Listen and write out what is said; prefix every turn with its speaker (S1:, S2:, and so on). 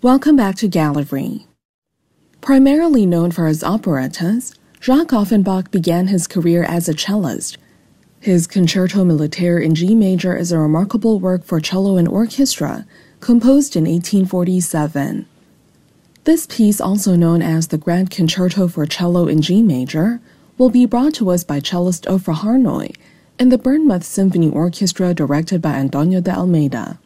S1: Welcome back to Gallery. Primarily known for his operettas, Jacques Offenbach began his career as a cellist. His Concerto Militaire in G major is a remarkable work for cello and orchestra, composed in 1847. This piece, also known as the Grand Concerto for Cello in G major, will be brought to us by cellist Ofra Harnoy and the Bournemouth Symphony Orchestra directed by Antonio de Almeida.